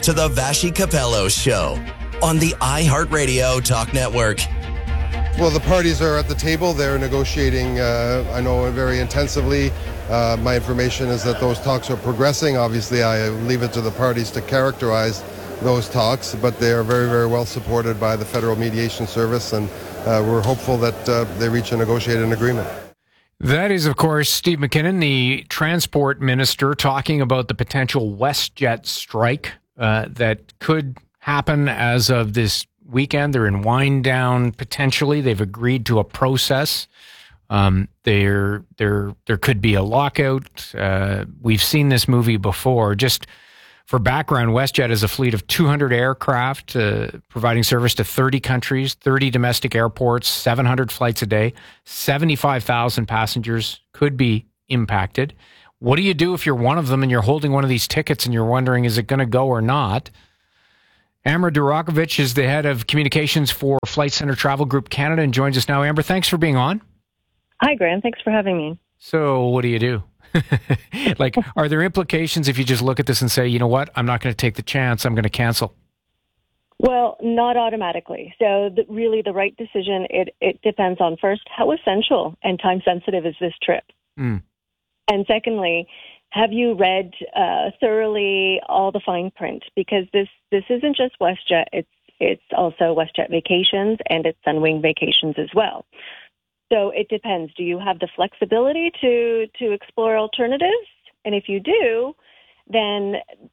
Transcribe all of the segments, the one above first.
to the Vassy Capello Show on the iHeartRadio Talk Network. Well, the parties are at the table. They're negotiating, I know, very intensively. My information is that those talks are progressing. Obviously, I leave it to the parties to characterize those talks, but they are very, very well supported by the Federal Mediation Service, and we're hopeful that they reach a negotiated agreement. That is, of course, Steve McKinnon, the transport minister, talking about the potential WestJet strike that could happen as of this weekend. They're in wind down potentially. They've agreed to a process. There could be a lockout. We've seen this movie before. Just for background, WestJet is a fleet of 200 aircraft providing service to 30 countries, 30 domestic airports, 700 flights a day, 75,000 passengers could be impacted. What do you do if you're one of them and you're holding one of these tickets and you're wondering, is it going to go or not? Amber Durakovic is the head of communications for Flight Centre Travel Group Canada and joins us now. Amber, thanks for being on. Hi, Graham. Thanks for having me. So what do you do? Like, are there implications if you just look at this and say, you know what, I'm not going to take the chance, I'm going to cancel? Well, not automatically. So really the right decision, it depends on, first, how essential and time sensitive is this trip? And secondly, have you read thoroughly all the fine print? Because this isn't just WestJet, it's also WestJet Vacations and it's Sunwing Vacations as well. So it depends. Do you have the flexibility to explore alternatives? And if you do, then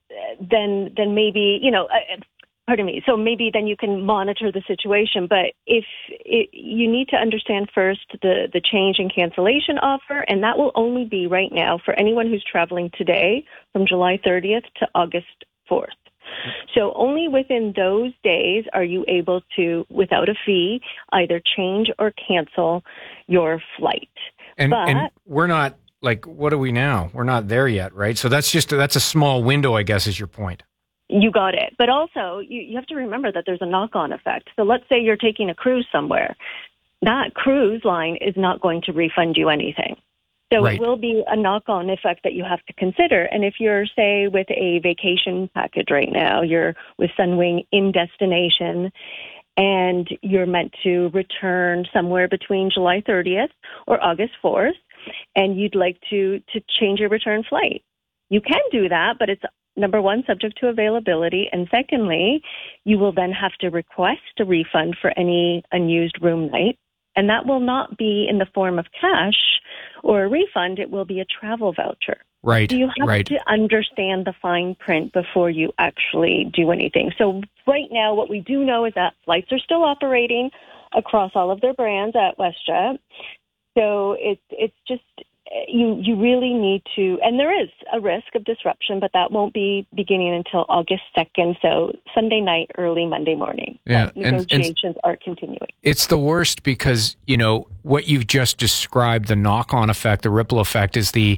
maybe, pardon me. So maybe then you can monitor the situation. But you need to understand first the change in cancellation offer, and that will only be right now for anyone who's traveling today from July 30th to August 4th. So only within those days are you able to, without a fee, either change or cancel your flight. And we're not, like, what are we now? We're not there yet, right? So that's a small window, I guess, is your point. You got it. But also, you have to remember that there's a knock-on effect. So let's say you're taking a cruise somewhere. That cruise line is not going to refund you anything. So It will be a knock-on effect that you have to consider. And if you're, say, with a vacation package right now, you're with Sunwing in destination, and you're meant to return somewhere between July 30th or August 4th, and you'd like to change your return flight. You can do that, but it's, number one, subject to availability, and secondly, you will then have to request a refund for any unused room night. And that will not be in the form of cash or a refund. It will be a travel voucher. Right. So you have to understand the fine print before you actually do anything. So right now, what we do know is that flights are still operating across all of their brands at WestJet. So it's just, you really need to, and there is a risk of disruption, but that won't be beginning until August 2nd, so Sunday night, early Monday morning. Yeah, negotiations are continuing. It's the worst because, what you've just described, the knock-on effect, the ripple effect is the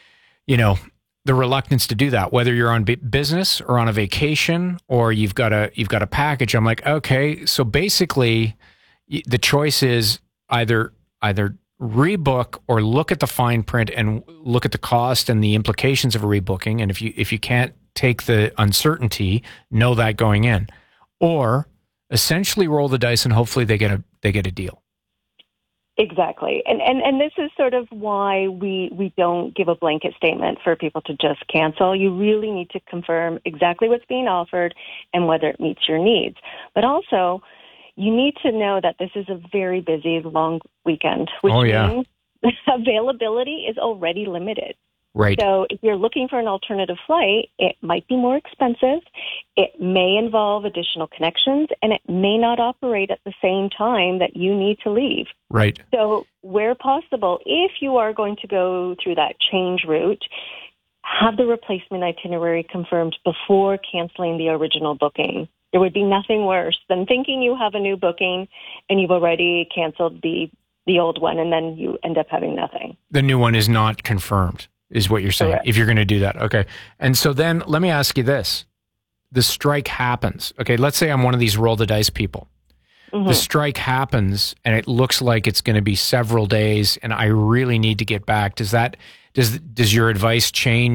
reluctance to do that, whether you're on business or on a vacation or you've got a package. I'm like, okay, so basically the choice is either rebook or look at the fine print and look at the cost and the implications of a rebooking. And if you can't take the uncertainty, know that going in, or essentially roll the dice and hopefully they get a deal. Exactly. And this is sort of why we don't give a blanket statement for people to just cancel. You really need to confirm exactly what's being offered and whether it meets your needs. But also, you need to know that this is a very busy, long weekend, which means availability is already limited. Right. So if you're looking for an alternative flight, it might be more expensive. It may involve additional connections, and it may not operate at the same time that you need to leave. Right. So where possible, if you are going to go through that change route, have the replacement itinerary confirmed before canceling the original booking. There would be nothing worse than thinking you have a new booking and you've already canceled the old one, and then you end up having nothing. The new one is not confirmed, is what you're saying, Correct. If you're going to do that. Okay. And so then let me ask you this. The strike happens. Okay, let's say I'm one of these roll the dice people. Mm-hmm. The strike happens and it looks like it's going to be several days and I really need to get back. Does your advice change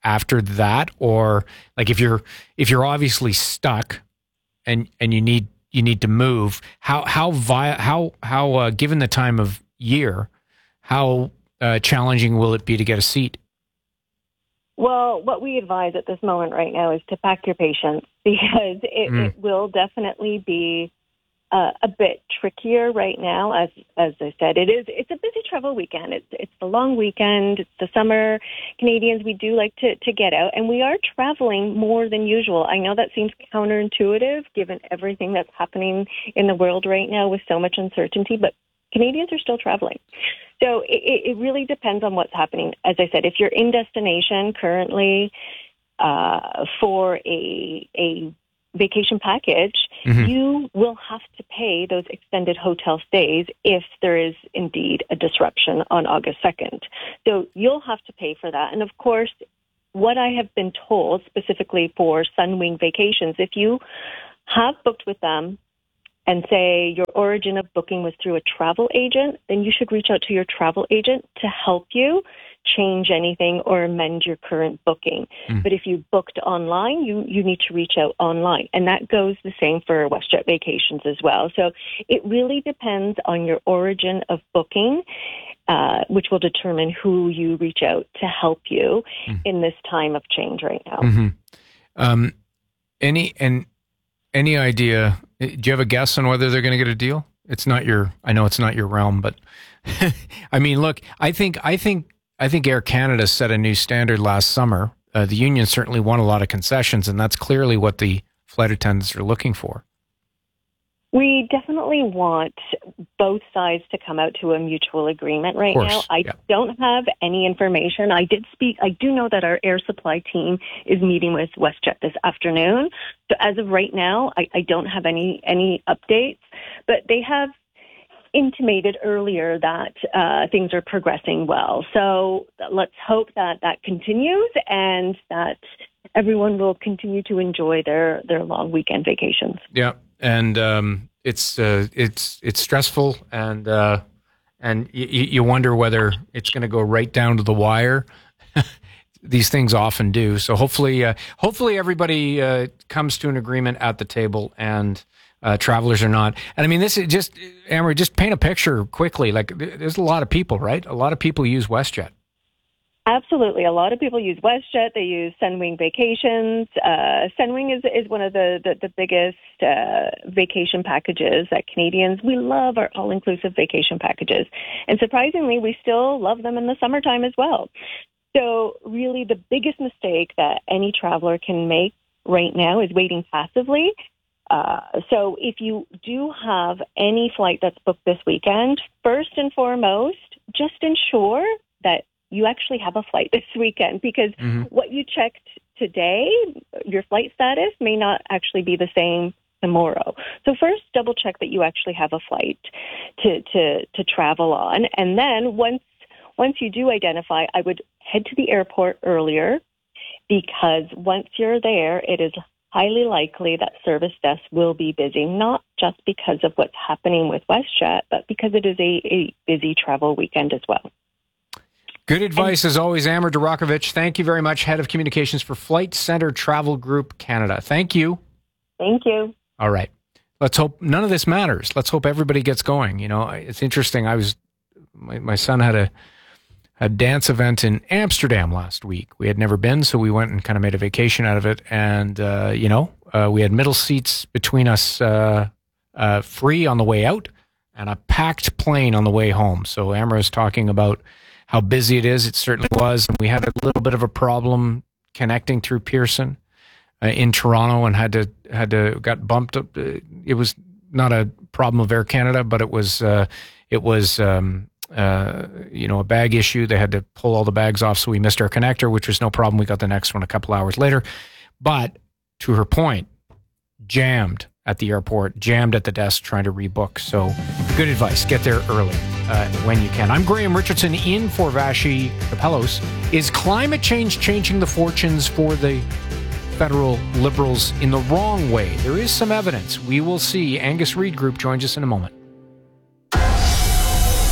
after that? Or like if you're obviously stuck and you need to move, how given the time of year, how challenging will it be to get a seat? Well, what we advise at this moment right now is to pack your patience, because it will definitely be a bit trickier right now. As I said, it's a busy travel weekend. It's the long weekend. It's the summer. Canadians, we do like to get out, and we are traveling more than usual. I know that seems counterintuitive given everything that's happening in the world right now with so much uncertainty, but Canadians are still traveling. So it really depends on what's happening. As I said, if you're in destination currently for a vacation package, you will have to pay those extended hotel stays if there is indeed a disruption on August 2nd. So you'll have to pay for that. And of course, what I have been told specifically for Sunwing Vacations, if you have booked with them and say your origin of booking was through a travel agent, then you should reach out to your travel agent to help you change anything or amend your current booking. But if you booked online, you need to reach out online. And that goes the same for WestJet Vacations as well. So it really depends on your origin of booking, which will determine who you reach out to help you in this time of change right now. Any idea, do you have a guess on whether they're going to get a deal? I know it's not your realm, but I mean, look, I think Air Canada set a new standard last summer. The union certainly won a lot of concessions, and that's clearly what the flight attendants are looking for. We definitely want both sides to come out to a mutual agreement right now. I don't have any information. I do know that our air supply team is meeting with WestJet this afternoon. So as of right now, I don't have any updates, but they have intimated earlier that things are progressing well. So let's hope that continues and that everyone will continue to enjoy their long weekend vacations. Yeah. And it's stressful, and you wonder whether it's going to go right down to the wire. These things often do. So hopefully everybody comes to an agreement at the table, and travelers are not. And I mean, this is just, Amber, just paint a picture quickly. Like, there's a lot of people, right? A lot of people use WestJet. Absolutely. A lot of people use WestJet. They use Sunwing Vacations. Sunwing is one of the biggest vacation packages that Canadians, we love our all-inclusive vacation packages. And surprisingly, we still love them in the summertime as well. So really the biggest mistake that any traveler can make right now is waiting passively. So if you do have any flight that's booked this weekend, first and foremost, just ensure that you actually have a flight this weekend, because what you checked today, your flight status may not actually be the same tomorrow. So first, double check that you actually have a flight to travel on. And then once you do identify, I would head to the airport earlier, because once you're there, it is highly likely that service desks will be busy, not just because of what's happening with WestJet, but because it is a busy travel weekend as well. Good advice, as always, Amber Durakovic. Thank you very much, Head of Communications for Flight Centre Travel Group Canada. Thank you. Thank you. All right. Let's hope none of this matters. Let's hope everybody gets going. You know, it's interesting. My son had a dance event in Amsterdam last week. We had never been, so we went and kind of made a vacation out of it. And, we had middle seats between us free on the way out and a packed plane on the way home. So Amber is talking about how busy it is. It certainly was. And we had a little bit of a problem connecting through Pearson in Toronto, and got bumped up. It was not a problem of Air Canada, but it was a bag issue. They had to pull all the bags off, so we missed our connector, which was no problem. We got the next one a couple hours later. But to her point, jammed at the airport, jammed at the desk trying to rebook. So good advice. Get there early when you can. I'm Graham Richardson in for Vassy Kapelos. Is climate change changing the fortunes for the federal Liberals in the wrong way? There is some evidence. We will see. Angus Reid Group joins us in a moment.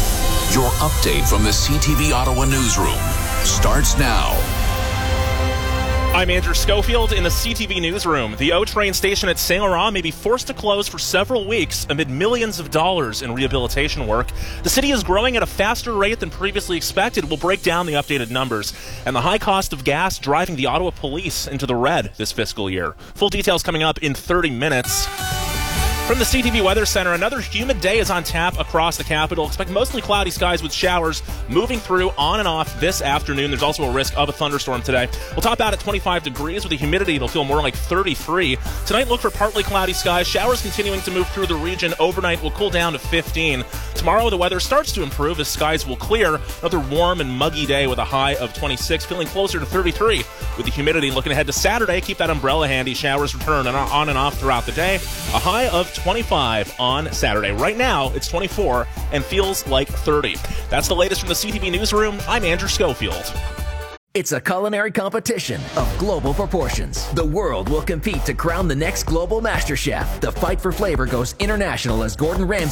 Your update from the CTV Ottawa newsroom starts now. I'm Andrew Schofield in the CTV newsroom. The O train station at Saint Laurent may be forced to close for several weeks amid millions of dollars in rehabilitation work. The city is growing at a faster rate than previously expected. We'll break down the updated numbers. And the high cost of gas driving the Ottawa police into the red this fiscal year. Full details coming up in 30 minutes. From the CTV Weather Center, another humid day is on tap across the capital. Expect mostly cloudy skies with showers moving through on and off this afternoon. There's also a risk of a thunderstorm today. We'll top out at 25 degrees. With the humidity, it'll feel more like 33. Tonight, look for partly cloudy skies. Showers continuing to move through the region. Overnight will cool down to 15. Tomorrow, the weather starts to improve as skies will clear. Another warm and muggy day with a high of 26, feeling closer to 33. With the humidity, looking ahead to Saturday, keep that umbrella handy. Showers return on and off throughout the day. A high of 25 on Saturday. Right now, it's 24 and feels like 30. That's the latest from the CTV newsroom. I'm Andrew Schofield. It's a culinary competition of global proportions. The world will compete to crown the next global master chef. The fight for flavor goes international as Gordon Ramsay